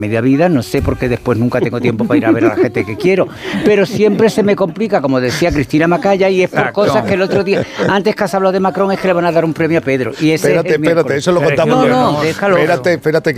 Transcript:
media vida, no sé por qué después nunca tengo tiempo para ir a ver a la gente que quiero, pero siempre se me complica, como decía Cristina Macaya, y es por cosas que el otro día, antes que has hablado de Macron, es que le van a dar un premio a Pedro. Y ese espérate, eso lo contamos. No, déjalo. Espérate.